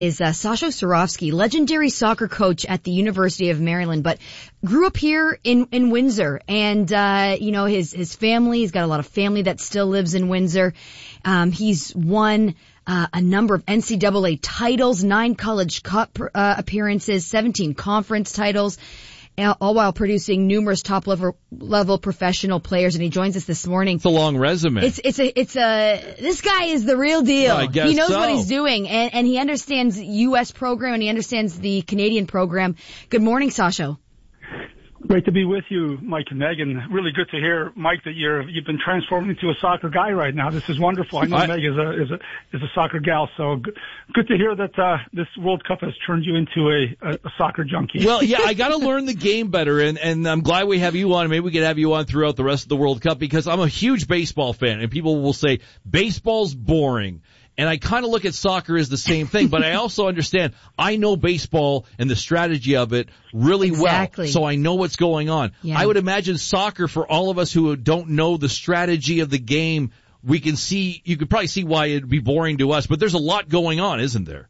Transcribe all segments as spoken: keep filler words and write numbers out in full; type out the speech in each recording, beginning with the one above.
is uh, Sasho Cirovski, legendary soccer coach at the University of Maryland, but grew up here in, in Windsor. And, uh, you know, his, his family, he's got a lot of family that still lives in Windsor. Um, he's won uh, a number of N C double A titles, nine college cup uh, appearances, seventeen conference titles, all while producing numerous top level level professional players. And he joins us this morning. It's a long resume. It's it's a it's a this guy is the real deal. I guess he knows so. what he's doing, and and he understands U S program and he understands the Canadian program. Good morning, Sasho. Great to be with you, Mike and Megan. Really good to hear, Mike, that you're you've been transformed into a soccer guy right now. This is wonderful. I know I, Meg is a is a is a soccer gal, so good, good to hear that uh, this World Cup has turned you into a, a, a soccer junkie. Well, yeah, I got to learn the game better, and and I'm glad we have you on. Maybe we could have you on throughout the rest of the World Cup, because I'm a huge baseball fan, and people will say baseball's boring. And I kind of look at soccer as the same thing, but I also understand I know baseball and the strategy of it really exactly. well, so I know what's going on. Yeah. I would imagine soccer, for all of us who don't know the strategy of the game, we can see, you could probably see why it'd be boring to us, but there's a lot going on, isn't there?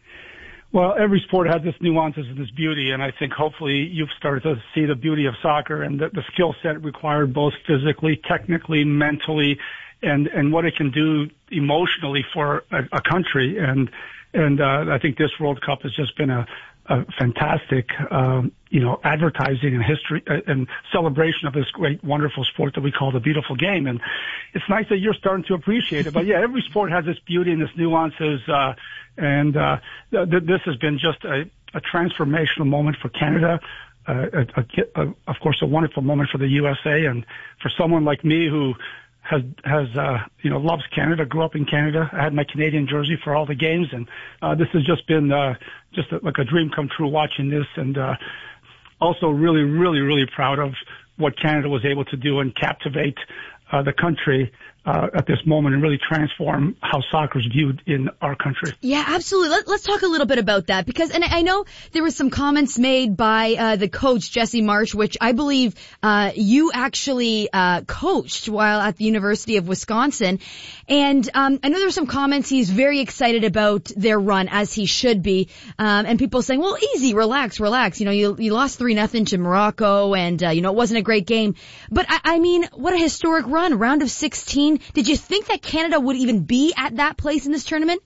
Well, every sport has its nuances and its beauty, and I think hopefully you've started to see the beauty of soccer and the, the skill set required both physically, technically, mentally, and and what it can do emotionally for a, a country. And and uh, I think this World Cup has just been a, a fantastic, um, you know, advertising and history uh, and celebration of this great, wonderful sport that we call the beautiful game. And it's nice that you're starting to appreciate it. But yeah, every sport has its beauty and its nuances. Uh, and uh, th- this has been just a, a transformational moment for Canada. Uh, a, a, a, of course, a wonderful moment for the U S A, and for someone like me who has, has, uh, you know, loves Canada, grew up in Canada. I had my Canadian jersey for all the games, and, uh, this has just been, uh, just a, like a dream come true watching this, and, uh, also really, really, really proud of what Canada was able to do and captivate, uh, the country, uh, at this moment, and really transform how soccer is viewed in our country. Yeah, absolutely. Let, let's talk a little bit about that, because, and I know there were some comments made by uh, the coach, Jesse Marsch, which I believe uh, you actually uh, coached while at the University of Wisconsin. And um, I know there were some comments. He's very excited about their run, as he should be. Um, and people saying, well, easy, relax, relax. You know, you, you lost three nothing to Morocco, and, uh, you know, it wasn't a great game. But, I, I mean, what a historic run, round of sixteen. Did you think that Canada would even be at that place in this tournament?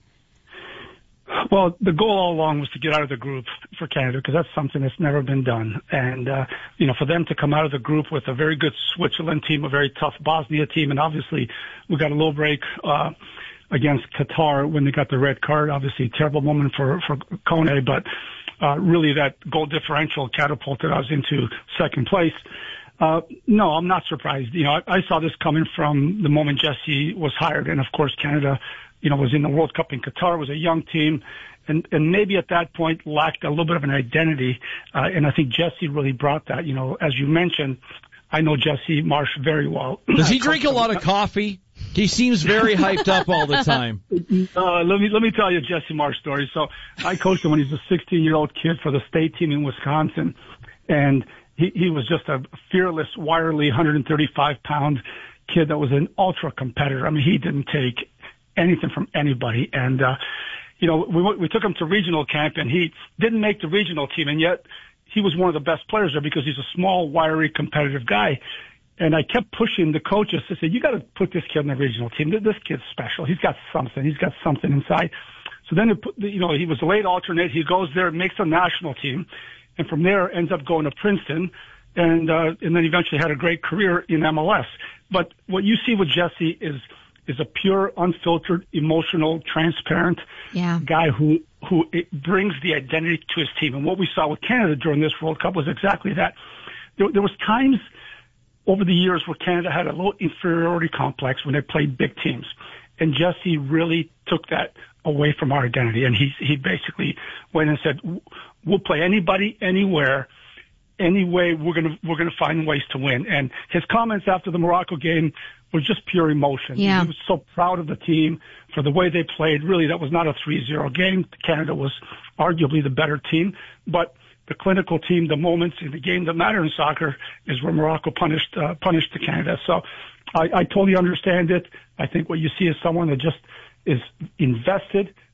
Well, the goal all along was to get out of the group for Canada, because that's something that's never been done. And, uh, you know, for them to come out of the group with a very good Switzerland team, a very tough Bosnia team, and obviously we got a low break, uh, against Qatar when they got the red card. Obviously a terrible moment for, for Kone, but, uh, really that goal differential catapulted us into second place. Uh, no, I'm not surprised. You know, I, I saw this coming from the moment Jesse was hired. And of course, Canada, you know, was in the World Cup in Qatar, was a young team, and, and maybe at that point lacked a little bit of an identity. Uh, and I think Jesse really brought that. You know, as you mentioned, I know Jesse Marsch very well. Does he drink a lot of coffee? He seems very hyped up all the time. Uh, let me, let me tell you a Jesse Marsch story. So I coached him when he was a sixteen year old kid for the state team in Wisconsin. And He, he was just a fearless, wirely, one hundred thirty-five pound kid that was an ultra competitor. I mean, he didn't take anything from anybody. And, uh, you know, we, we took him to regional camp, and he didn't make the regional team. And yet he was one of the best players there because he's a small, wiry, competitive guy. And I kept pushing the coaches to say, you got to put this kid on the regional team. This kid's special. He's got something. He's got something inside. So then, it put, you know, he was a late alternate. He goes there, makes the national team. And from there ends up going to Princeton, and uh, and then eventually had a great career in M L S. But what you see with Jesse is is a pure, unfiltered, emotional, transparent yeah. guy who who it brings the identity to his team. And what we saw with Canada during this World Cup was exactly that. There, there was times over the years where Canada had a low inferiority complex when they played big teams, and Jesse really took that away from our identity. And he he basically went and said, we'll play anybody, anywhere, any way. We're gonna we're gonna find ways to win. And his comments after the Morocco game were just pure emotion. Yeah. He was so proud of the team for the way they played. Really, that was not a three zero game. Canada was arguably the better team, but the clinical team, the moments in the game that matter in soccer, is where Morocco punished uh, punished the Canada. So I, I totally understand it. I think what you see is someone that just is invested,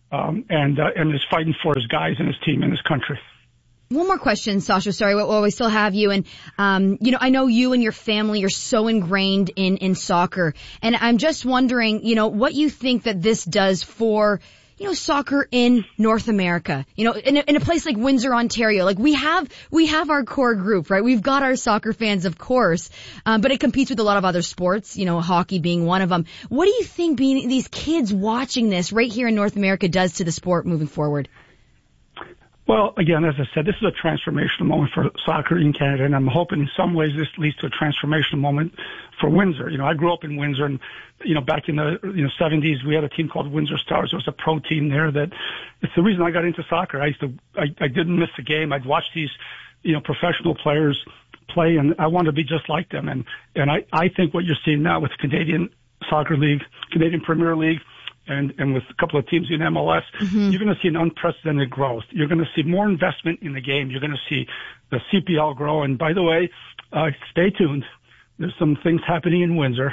um, and uh, and is fighting for his guys and his team and his country. One more question, Sasha. Sorry, while we still have you. And, um, you know, I know you and your family are so ingrained in, in soccer. And I'm just wondering, you know, what you think that this does for, you know, soccer in North America. You know, in a, in a place like Windsor, Ontario. Like, we have, we have our core group, right? We've got our soccer fans, of course. Um, but it competes with a lot of other sports, you know, hockey being one of them. What do you think being these kids watching this right here in North America does to the sport moving forward? Well, again, as I said, this is a transformational moment for soccer in Canada, and I'm hoping in some ways this leads to a transformational moment for Windsor. You know, I grew up in Windsor, and, you know, back in the, you know, seventies, we had a team called Windsor Stars. It was a pro team there that, it's the reason I got into soccer. I used to, I, I didn't miss a game. I'd watch these, you know, professional players play, and I wanted to be just like them. And, and I, I think what you're seeing now with Canadian Soccer League, Canadian Premier League, and, and with a couple of teams in M L S, mm-hmm. you're going to see an unprecedented growth. You're going to see more investment in the game. You're going to see the C P L grow. And by the way, uh, stay tuned. There's some things happening in Windsor.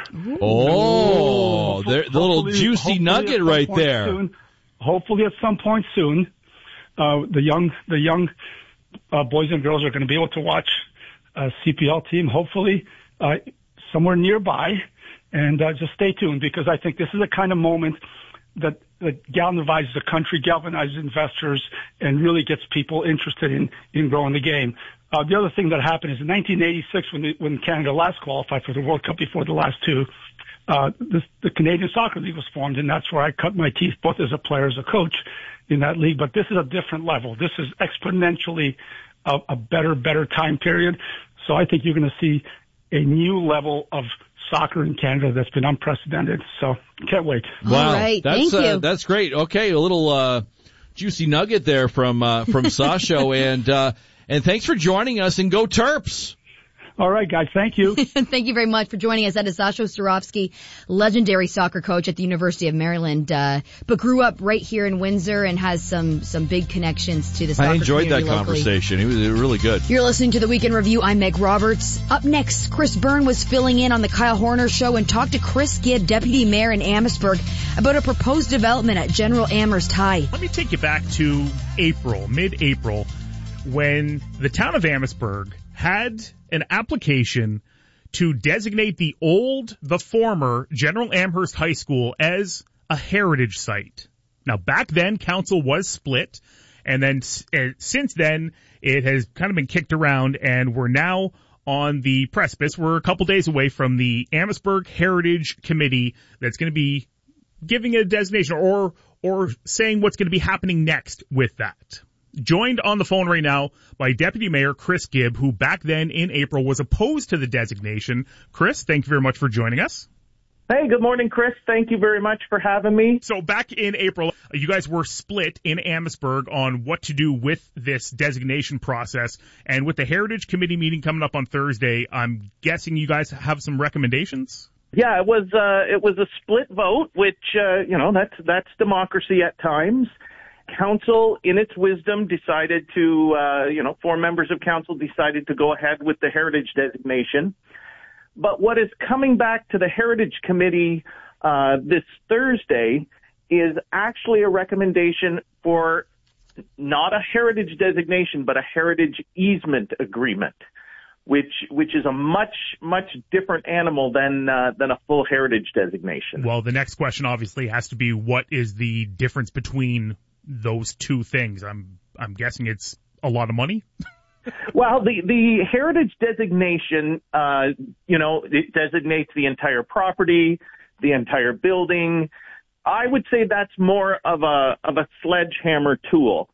Oh, the little juicy nugget right there. Soon, hopefully at some point soon, uh, the young, the young, uh, boys and girls are going to be able to watch a C P L team, hopefully, uh, somewhere nearby. And, uh, just stay tuned, because I think this is the kind of moment that, that galvanizes the country, galvanizes investors, and really gets people interested in, in growing the game. Uh, the other thing that happened is in nineteen eighty-six, when the, when Canada last qualified for the World Cup before the last two, uh, this, the Canadian Soccer League was formed, and that's where I cut my teeth, both as a player, as a coach in that league. But this is a different level. This is exponentially a, a better, better time period. So I think you're going to see a new level of soccer in Canada that's been unprecedented. So can't wait. Wow. All right. That's, Thank you. Uh, that's great. Okay. A little, uh, juicy nugget there from, uh, from Sasha. and, uh, and thanks for joining us, and go Terps. All right, guys. Thank you. Thank you very much for joining us. That is Sasha Ostarovsky, legendary soccer coach at the University of Maryland, uh, but grew up right here in Windsor and has some, some big connections to the soccer I enjoyed that locally. conversation. It was really good. You're listening to the Weekend Review. I'm Meg Roberts. Up next, Chris Byrne was filling in on the Kyle Horner Show and talked to Chris Gibb, deputy mayor in Amherstburg, about a proposed development at General Amherst High. Let me take you back to April, mid-April, when the town of Amherstburg had an application to designate the old, the former General Amherst High School as a heritage site. Now, back then, council was split, and then uh, since then, it has kind of been kicked around, and we're now on the precipice. We're a couple days away from the Amherstburg Heritage Committee that's going to be giving a designation or or saying what's going to be happening next with that. Joined on the phone right now by Deputy Mayor Chris Gibb, who back then in April was opposed to the designation. Chris, thank you very much for joining us. Hey, good morning, Chris. Thank you very much for having me. So back in April, you guys were split in Amherstburg on what to do with this designation process. And with the Heritage Committee meeting coming up on Thursday, I'm guessing you guys have some recommendations? Yeah, it was uh, it was a split vote, which, uh, you know, that's that's democracy at times. Council, in its wisdom, decided to, uh, you know, four members of council decided to go ahead with the heritage designation. But what is coming back to the Heritage Committee uh, this Thursday is actually a recommendation for not a heritage designation, but a heritage easement agreement, which which is a much, much different animal than uh, than a full heritage designation. Well, the next question obviously has to be, what is the difference between those two things? I'm I'm guessing it's a lot of money. Well, the the heritage designation, uh, you know, it designates the entire property, the entire building. I would say that's more of a of a sledgehammer tool.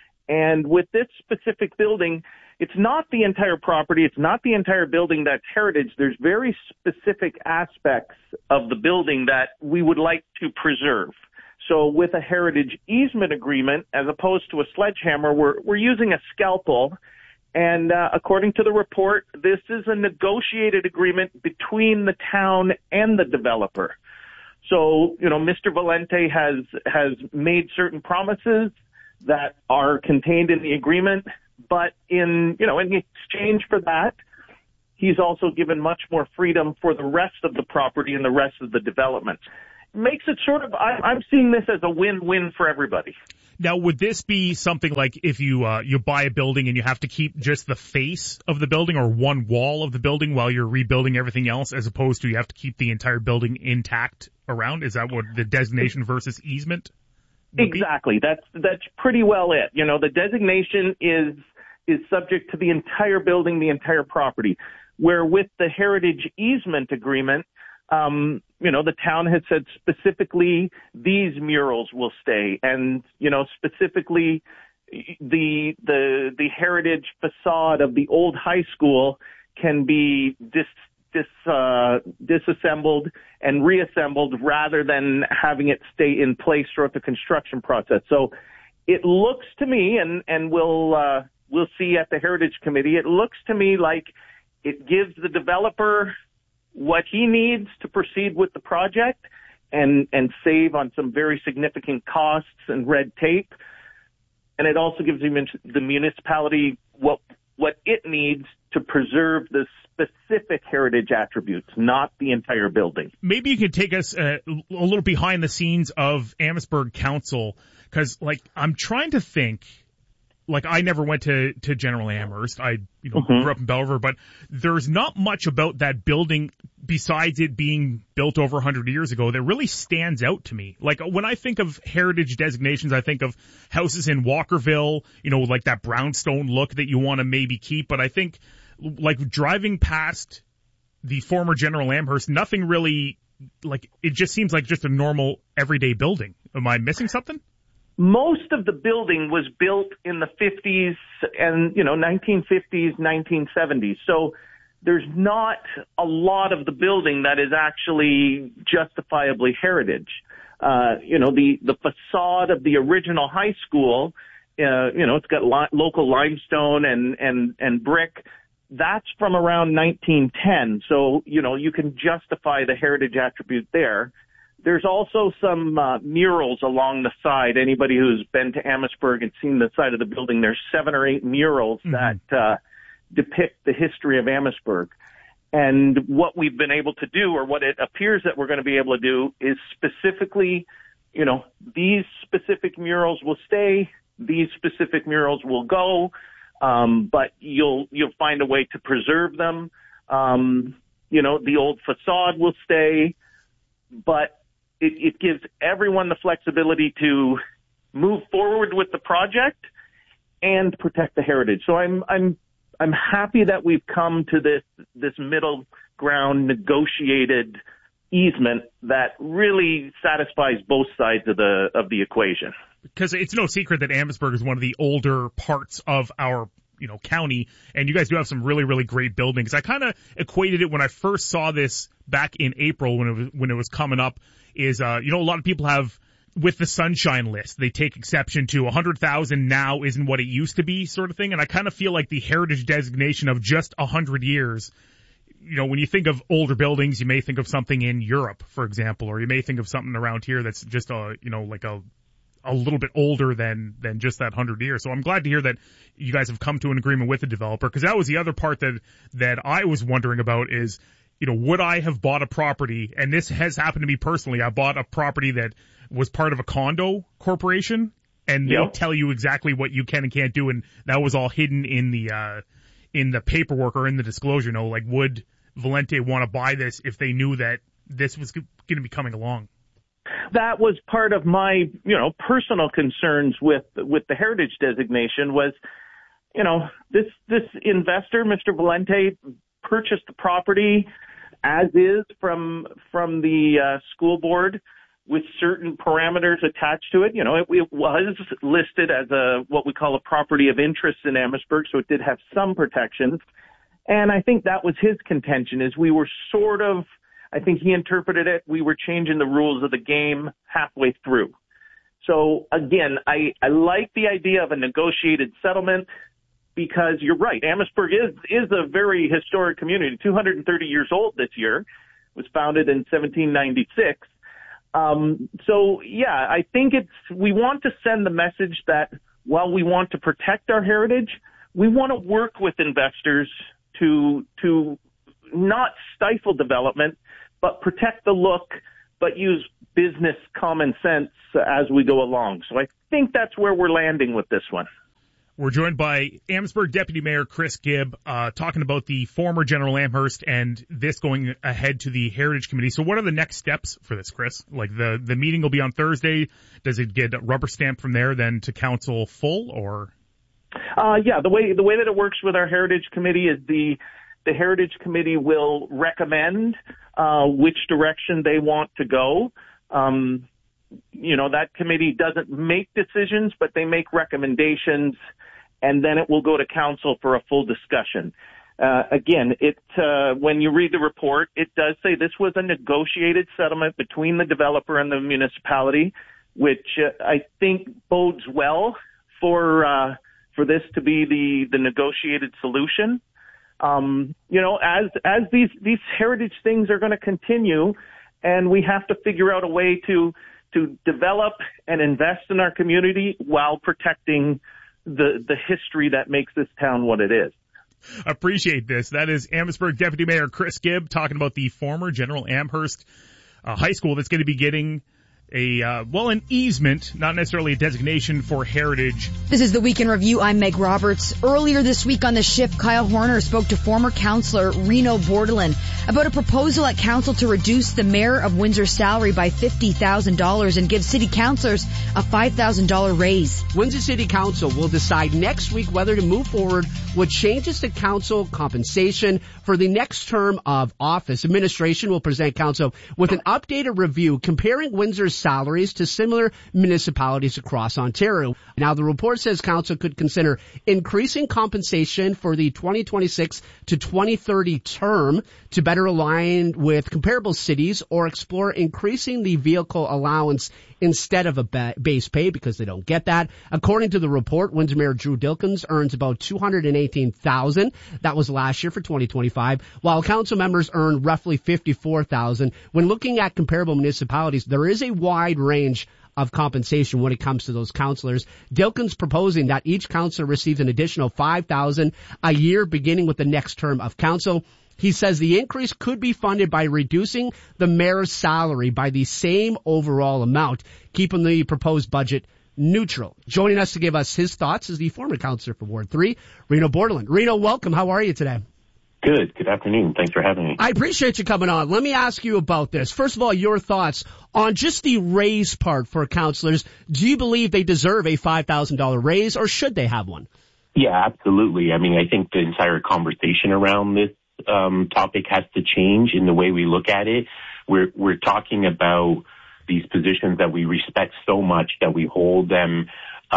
And with this specific building, it's not the entire property, it's not the entire building that's heritage. There's very specific aspects of the building that we would like to preserve. So with a heritage easement agreement, as opposed to a sledgehammer, we're, we're using a scalpel. And uh, according to the report, this is a negotiated agreement between the town and the developer. So, you know, Mister Valente has has made certain promises that are contained in the agreement, but in, you know, in exchange for that, he's also given much more freedom for the rest of the property and the rest of the development. makes it sort of, I, I'm seeing this as a win-win for everybody. Now, would this be something like if you uh, you buy a building and you have to keep just the face of the building or one wall of the building while you're rebuilding everything else, as opposed to you have to keep the entire building intact around? Is that what the designation versus easement would be? Exactly. That's that's pretty well it. You know, the designation is is subject to the entire building, the entire property. Where with the heritage easement agreement, Um, you know, the town has said specifically these murals will stay, and you know, specifically the the the heritage facade of the old high school can be dis dis uh, disassembled and reassembled rather than having it stay in place throughout the construction process. So it looks to me, and and we'll uh, we'll see at the Heritage Committee. It looks to me like it gives the developer what he needs to proceed with the project and, and save on some very significant costs and red tape. And it also gives the municipality what, what it needs to preserve the specific heritage attributes, not the entire building. Maybe you could take us uh, a little behind the scenes of Amherstburg Council, because like I'm trying to think. Like, I never went to, to General Amherst. I, you know, mm-hmm. grew up in Bell River, but there's not much about that building besides it being built over one hundred years ago that really stands out to me. Like, when I think of heritage designations, I think of houses in Walkerville, you know, like that brownstone look that you want to maybe keep. But I think, like, driving past the former General Amherst, nothing really, like, it just seems like just a normal everyday building. Am I missing something? Most of the building was built in the fifties and, you know, nineteen fifties, nineteen seventies. So there's not a lot of the building that is actually justifiably heritage. Uh, you know, the, the facade of the original high school, uh, you know, it's got li- local limestone and, and, and brick. That's from around nineteen ten. So, you know, you can justify the heritage attribute there. There's also some uh, murals along the side. Anybody who's been to Amherstburg and seen the side of the building, there's seven or eight murals mm-hmm. that uh, depict the history of Amherstburg. And what we've been able to do, or what it appears that we're going to be able to do, is specifically, you know, these specific murals will stay, these specific murals will go, um, but you'll you'll find a way to preserve them. Um, you know, the old facade will stay, but It, it gives everyone the flexibility to move forward with the project and protect the heritage. So I'm I'm I'm happy that we've come to this this middle ground negotiated easement that really satisfies both sides of the of the equation. Because it's no secret that Amherstburg is one of the older parts of our you know county, and you guys do have some really really great buildings. I kind of equated it when I first saw this back in April when it was when it was coming up. Is, uh, you know, a lot of people have, with the sunshine list, they take exception to one hundred thousand now isn't what it used to be sort of thing. And I kind of feel like the heritage designation of just one hundred years, you know, when you think of older buildings, you may think of something in Europe, for example, or you may think of something around here that's just a, you know, like a, a little bit older than, than just that one hundred years. So I'm glad to hear that you guys have come to an agreement with the developer, because that was the other part that, that I was wondering about is, you know, would I have bought a property, and this has happened to me personally, I bought a property that was part of a condo corporation, and they yep. tell you exactly what you can and can't do, and that was all hidden in the, uh, in the paperwork or in the disclosure. You know, like, would Valente want to buy this if they knew that this was going to be coming along? That was part of my, you know, personal concerns with, with the heritage designation was, you know, this, this investor, Mister Valente, purchased the property as is from from the uh, school board with certain parameters attached to it. You know, it, it was listed as a what we call a property of interest in Amherstburg, so it did have some protections. And I think that was his contention, is we were sort of, I think he interpreted it, we were changing the rules of the game halfway through. So again, I, I like the idea of a negotiated settlement, because you're right. Amherstburg is, is a very historic community, two hundred thirty years old this year. It was founded in seventeen ninety-six. Um, so yeah, I think it's, we want to send the message that while we want to protect our heritage, we want to work with investors to, to not stifle development, but protect the look but use business common sense as we go along. So I think that's where we're landing with this one. We're joined by Amherstburg Deputy Mayor Chris Gibb, uh, talking about the former General Amherst and this going ahead to the Heritage Committee. So what are the next steps for this, Chris? Like the, the meeting will be on Thursday. Does it get rubber stamped from there then to council full or? Uh, yeah, the way, the way that it works with our Heritage Committee is the, the Heritage Committee will recommend, uh, which direction they want to go. Um, you know, that committee doesn't make decisions, but they make recommendations, and then it will go to council for a full discussion. Uh, again, it, uh, when you read the report, it does say this was a negotiated settlement between the developer and the municipality, which uh, I think bodes well for, uh, for this to be the, the negotiated solution. Um, you know, as, as these, these heritage things are going to continue, and we have to figure out a way to, to develop and invest in our community while protecting the, the history that makes this town what it is. Appreciate this. That is Amherstburg Deputy Mayor Chris Gibb talking about the former General Amherst uh, High School that's going to be getting a, uh, well, an easement, not necessarily a designation for heritage. This is the Week in Review. I'm Meg Roberts. Earlier this week on the shift, Kyle Horner spoke to former councillor Reno Bordelin about a proposal at council to reduce the mayor of Windsor's salary by fifty thousand dollars and give city councillors a five thousand dollars raise. Windsor City Council will decide next week whether to move forward with changes to council compensation for the next term of office. Administration will present council with an updated review comparing Windsor's salaries to similar municipalities across Ontario. Now, the report says council could consider increasing compensation for the twenty twenty-six to twenty thirty term to better align with comparable cities, or explore increasing the vehicle allowance instead of a ba- base pay, because they don't get that. According to the report, Windsor Mayor Drew Dilkens earns about two hundred eighteen thousand dollars. That was last year for twenty twenty-five, while council members earn roughly fifty-four thousand dollars. When looking at comparable municipalities, there is a wide range of compensation when it comes to those councillors. Dilkens proposing that each councillor receives an additional five thousand dollars a year beginning with the next term of council. He says the increase could be funded by reducing the mayor's salary by the same overall amount, keeping the proposed budget neutral. Joining us to give us his thoughts is the former councillor for Ward three, Reno Bordelin. Reno, welcome. How are you today? Good. Good afternoon. Thanks for having me. I appreciate you coming on. Let me ask you about this. First of all, your thoughts on just the raise part for councillors. Do you believe they deserve a five thousand dollars raise, or should they have one? Yeah, absolutely. I mean, I think the entire conversation around this um, topic has to change in the way we look at it. We're, we're talking about these positions that we respect so much, that we hold them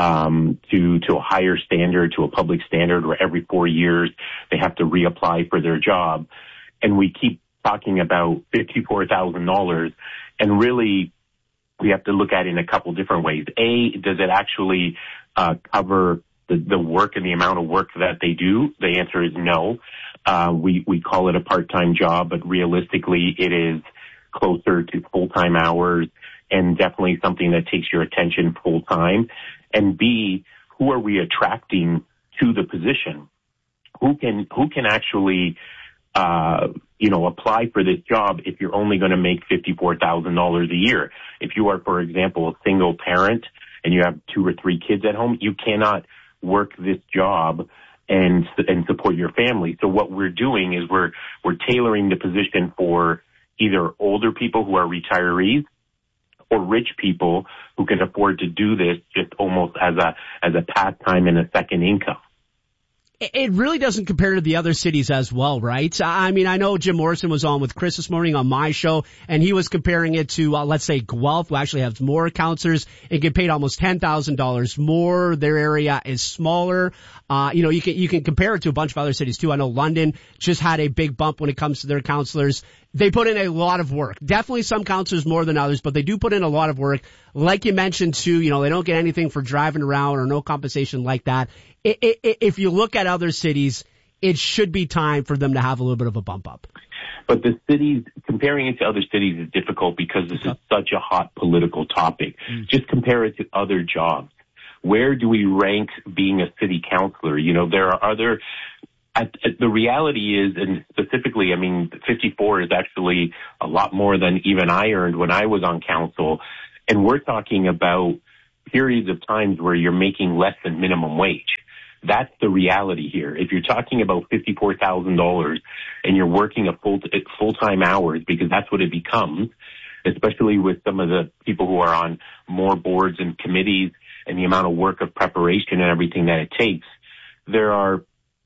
um, to, to a higher standard, to a public standard, where every four years they have to reapply for their job. And we keep talking about fifty-four thousand dollars, and really we have to look at it in a couple different ways. A, does it actually uh, cover the, the work and the amount of work that they do? The answer is no. Uh, we, we call it a part-time job, but realistically it is closer to full-time hours, and definitely something that takes your attention full-time. And B, who are we attracting to the position? Who can, who can actually, uh, you know, apply for this job if you're only going to make fifty-four thousand dollars a year? If you are, for example, a single parent and you have two or three kids at home, you cannot work this job and, and support your family. So what we're doing is we're, we're tailoring the position for either older people who are retirees, or rich people who can afford to do this just almost as a as a pastime and a second income. It really doesn't compare to the other cities as well, right? I mean, I know Jim Morrison was on with Chris this morning on my show, and he was comparing it to, uh, let's say, Guelph, who actually has more councillors and get paid almost ten thousand dollars more. Their area is smaller. Uh, you know, you can, you can compare it to a bunch of other cities too. I know London just had a big bump when it comes to their councillors. They put in a lot of work. Definitely some councillors more than others, but they do put in a lot of work. Like you mentioned too, you know, they don't get anything for driving around or no compensation like that. It, it, if you look at other cities, it should be time for them to have a little bit of a bump up. But the cities, comparing it to other cities is difficult because this is such a hot political topic. Mm. Just compare it to other jobs. Where do we rank being a city councillor? You know, there are other, at, at the reality is, and specifically, I mean, fifty-four is actually a lot more than even I earned when I was on council. And we're talking about periods of times where you're making less than minimum wage. That's the reality here. If you're talking about fifty-four thousand dollars and you're working a full, full-time hours, because that's what it becomes, especially with some of the people who are on more boards and committees and the amount of work of preparation and everything that it takes, there are,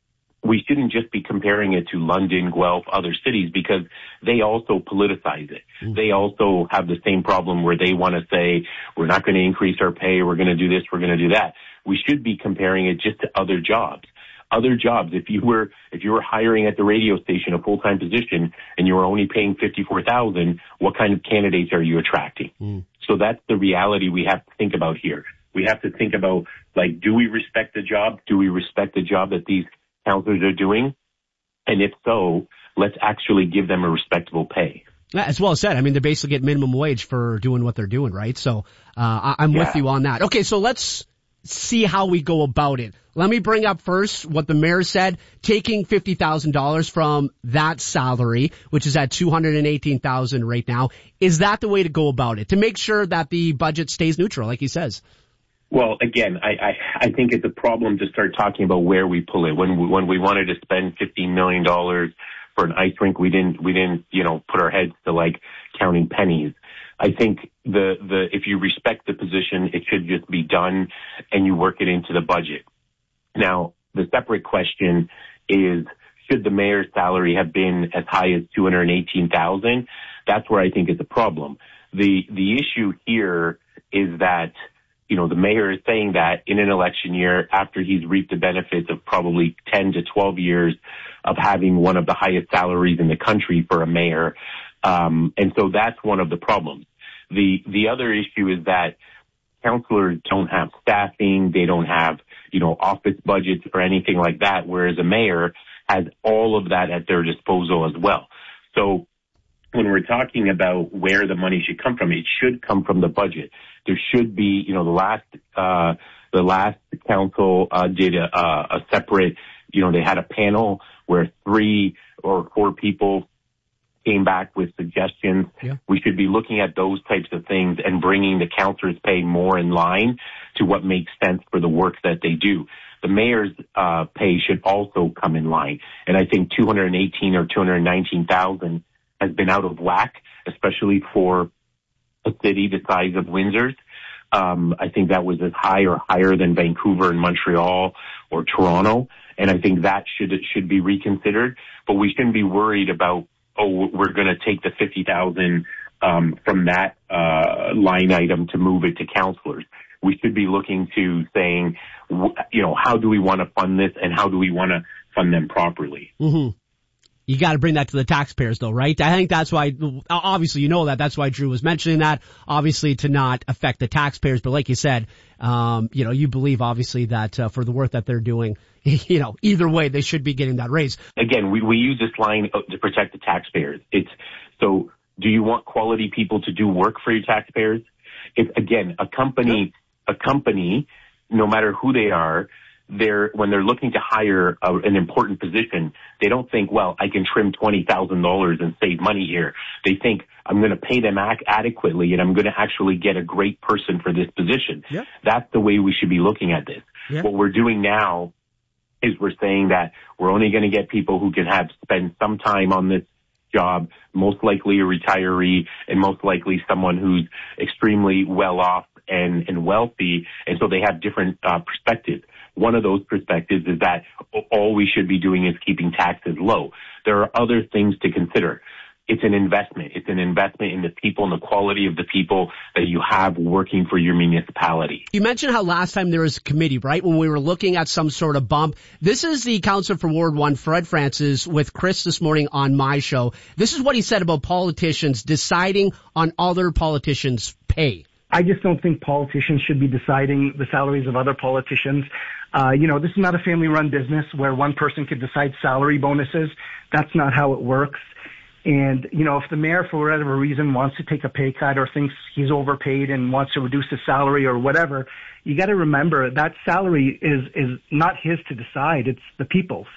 we shouldn't just be comparing it to London, Guelph, other cities, because they also politicize it. Mm. They also have the same problem where they want to say, we're not going to increase our pay, we're going to do this, we're going to do that. We should be comparing it just to other jobs. Other jobs, if you were, if you were hiring at the radio station a full-time position and you were only paying fifty-four thousand dollars, what kind of candidates are you attracting? Mm. So that's the reality we have to think about here. We have to think about, like, do we respect the job? Do we respect the job that these counselors are doing? And if so, let's actually give them a respectable pay. As well said. I mean, they basically get minimum wage for doing what they're doing, right? So uh, I'm yeah. with you on that. Okay, so let's see how we go about it. Let me bring up first what the mayor said, taking fifty thousand dollars from that salary, which is at two hundred eighteen thousand dollars right now. Is that the way to go about it, to make sure that the budget stays neutral, like he says? Well, again, I, I, I think it's a problem to start talking about where we pull it. When we, when we wanted to spend fifteen million dollars for an ice rink, we didn't, we didn't, you know, put our heads to like counting pennies. I think the, the, if you respect the position, it should just be done and you work it into the budget. Now, the separate question is, should the mayor's salary have been as high as two hundred eighteen thousand dollars? That's where I think it's a problem. The, the issue here is that, you know, the mayor is saying that in an election year after he's reaped the benefits of probably ten to twelve years of having one of the highest salaries in the country for a mayor. Um, and so that's one of the problems. The, the other issue is that councilors don't have staffing. They don't have, you know, office budgets or anything like that, whereas a mayor has all of that at their disposal as well. So when we're talking about where the money should come from, it should come from the budget. There should be, you know, the last, uh, the last council, uh, did a, a separate, you know, they had a panel where three or four people came back with suggestions. Yeah. We should be looking at those types of things and bringing the councilors' pay more in line to what makes sense for the work that they do. The mayor's uh, pay should also come in line. And I think two hundred eighteen or two hundred nineteen thousand has been out of whack, especially for a city the size of Windsor's. Um, I think that was as high or higher than Vancouver and Montreal or Toronto. And I think that should, it should be reconsidered. But we shouldn't be worried about, oh, we're going to take the fifty thousand um, from that uh, line item to move it to councilors. We should be looking to saying, you know, how do we want to fund this and how do we want to fund them properly? Mm-hmm. You got to bring that to the taxpayers, though, right? I think that's why, obviously, you know that. That's why Drew was mentioning that, obviously, to not affect the taxpayers. But like you said, um, you know, you believe, obviously, that uh, for the work that they're doing, you know, either way, they should be getting that raise. Again, we, we use this line to protect the taxpayers. It's so, do you want quality people to do work for your taxpayers? If, again, a company, a company, no matter who they are, they're, when they're looking to hire a, an important position, they don't think, well, I can trim twenty thousand dollars and save money here. They think, I'm going to pay them ac- adequately and I'm going to actually get a great person for this position. Yep. That's the way we should be looking at this. Yep. What we're doing now is we're saying that we're only going to get people who can have spend some time on this job, most likely a retiree and most likely someone who's extremely well off and, and wealthy. And so they have different uh, perspectives. One of those perspectives is that all we should be doing is keeping taxes low. There are other things to consider. It's an investment. It's an investment in the people and the quality of the people that you have working for your municipality. You mentioned how last time there was a committee, right, when we were looking at some sort of bump. This is the Councillor for Ward one, Fred Francis, with Chris this morning on my show. This is what he said about politicians deciding on other politicians' pay. I just don't think politicians should be deciding the salaries of other politicians. Uh, you know, this is not a family-run business where one person could decide salary bonuses. That's not how it works. And, you know, if the mayor, for whatever reason, wants to take a pay cut or thinks he's overpaid and wants to reduce his salary or whatever, you got to remember that salary is, is not his to decide. It's the people's.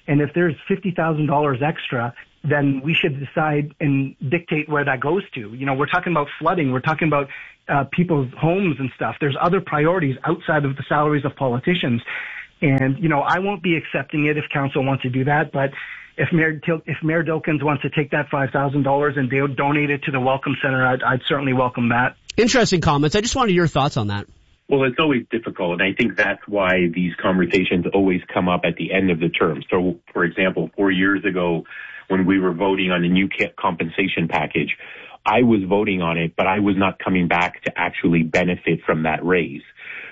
And if there's fifty thousand dollars extra, then we should decide and dictate where that goes to. You know, we're talking about flooding. We're talking about uh, people's homes and stuff. There's other priorities outside of the salaries of politicians. And, you know, I won't be accepting it if council wants to do that. But if Mayor, if Mayor Dilkens wants to take that five thousand dollars and they'll donate it to the Welcome Center, I'd, I'd certainly welcome that. Interesting comments. I just wanted your thoughts on that. Well, it's always difficult, and I think that's why these conversations always come up at the end of the term. So, for example, four years ago, when we were voting on the new compensation package, I was voting on it, but I was not coming back to actually benefit from that raise.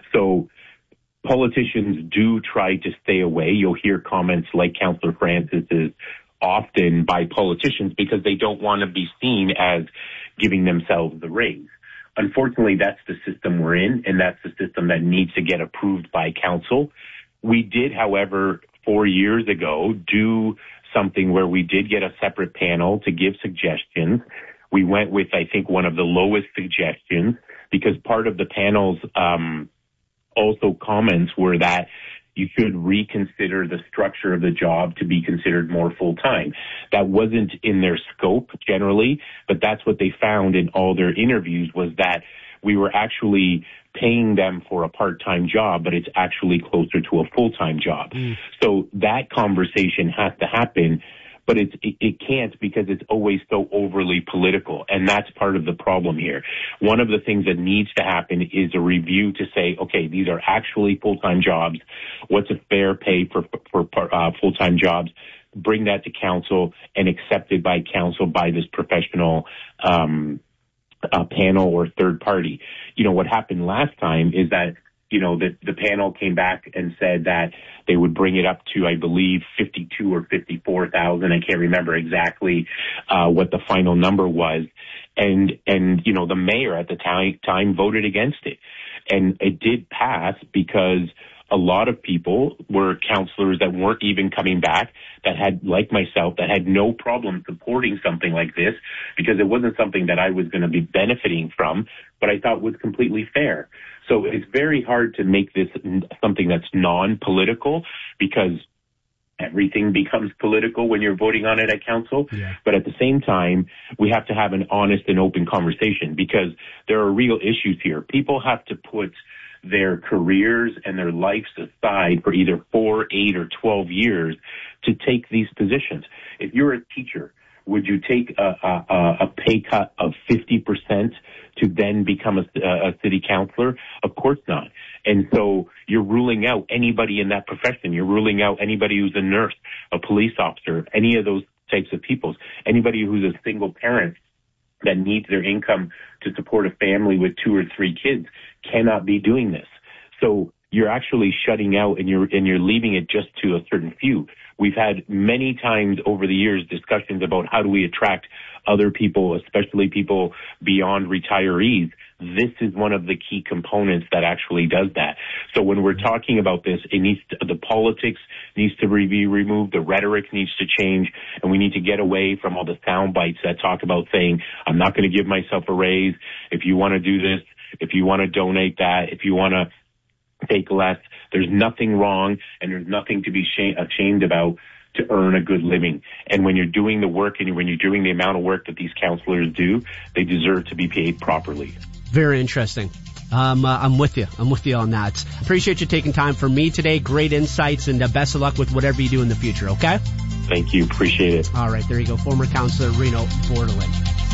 So politicians do try to stay away. You'll hear comments like Councillor Francis's often by politicians because they don't want to be seen as giving themselves the raise. Unfortunately, that's the system we're in, and that's the system that needs to get approved by council. We did, however, four years ago, do something where we did get a separate panel to give suggestions. We went with, I think, one of the lowest suggestions because part of the panel's um, also comments were that you should reconsider the structure of the job to be considered more full-time. That wasn't in their scope generally, but that's what they found in all their interviews was that we were actually paying them for a part-time job, but it's actually closer to a full-time job. Mm. So that conversation has to happen, but it's, it, it can't because it's always so overly political, and that's part of the problem here. One of the things that needs to happen is a review to say, okay, these are actually full-time jobs. What's a fair pay for, for uh, full-time jobs? Bring that to council and accepted by council by this professional um, uh, panel or third party. You know, what happened last time is that you know, the, the panel came back and said that they would bring it up to, I believe, fifty-two or fifty-four thousand. I can't remember exactly uh, what the final number was. And, and, you know, the mayor at the time, time voted against it. And it did pass because a lot of people were counselors that weren't even coming back, that had, like myself, that had no problem supporting something like this because it wasn't something that I was going to be benefiting from, but I thought was completely fair. So it's very hard to make this something that's non-political because everything becomes political when you're voting on it at council. Yeah. But at the same time, we have to have an honest and open conversation because there are real issues here. People have to put their careers and their lives aside for either four, eight, or twelve years to take these positions. If you're a teacher, would you take a, a, a pay cut of fifty percent to then become a, a city councillor? Of course not. And so you're ruling out anybody in that profession. You're ruling out anybody who's a nurse, a police officer, any of those types of people, anybody who's a single parent that needs their income to support a family with two or three kids cannot be doing this. So you're actually shutting out and you're, and you're leaving it just to a certain few. We've had many times over the years discussions about how do we attract other people, especially people beyond retirees. This is one of the key components that actually does that. So when we're talking about this, it needs to, the politics needs to be removed, the rhetoric needs to change, and we need to get away from all the sound bites that talk about saying, I'm not going to give myself a raise. If you want to do this, if you want to donate that, if you want to take less, there's nothing wrong and there's nothing to be ashamed about to earn a good living. And when you're doing the work and when you're doing the amount of work that these counselors do, they deserve to be paid properly. Very interesting. Um, uh, I'm with you. I'm with you on that. Appreciate you taking time for me today. Great insights and uh, best of luck with whatever you do in the future, okay? Thank you. Appreciate it. All right. There you go. Former Councillor Reno Bordelin.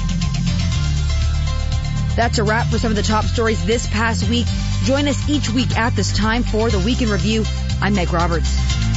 That's a wrap for some of the top stories this past week. Join us each week at this time for the Week in Review. I'm Meg Roberts.